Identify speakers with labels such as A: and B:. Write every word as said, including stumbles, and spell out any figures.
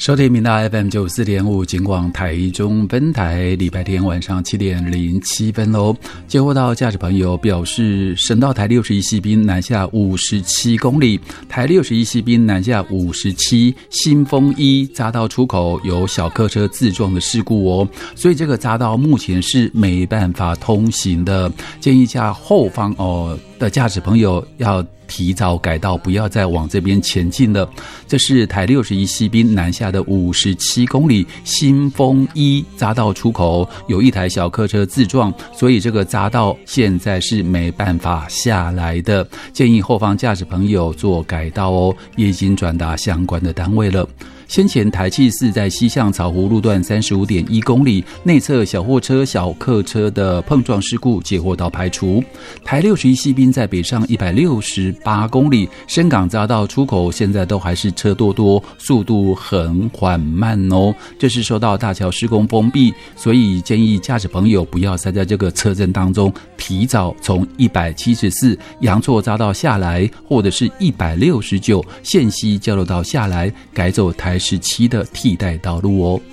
A: 收听频道 F M 九十四点五，警广台中分台，礼拜天晚上七点零七分喽。接获到驾驶朋友表示，省道台六十一西滨南下五十七公里，台六十一西滨南下五十七，新丰一匝道出口有小客车自撞的事故哦，所以这个匝道目前是没办法通行的，建议一下后方哦的驾驶朋友要提早改道，不要再往这边前进了。这是台六十一西滨南下的五十七公里，新丰一匝道出口有一台小客车自撞，所以这个匝道现在是没办法下来的，建议后方驾驶朋友做改道哦，也已经转达相关的单位了。先前台七四在西向草湖路段 三十五点一公里内侧小货车小客车的碰撞事故接获到排除。台六十一西滨在北上一百六十八公里，深港匝道出口现在都还是车多多，速度很缓慢哦。这是受到大桥施工封闭，所以建议驾驶朋友不要塞在这个车阵当中，提早从一百七十四阳错匝道下来，或者是一百六十九线西交流道下来，改走台十七的替代道路哦。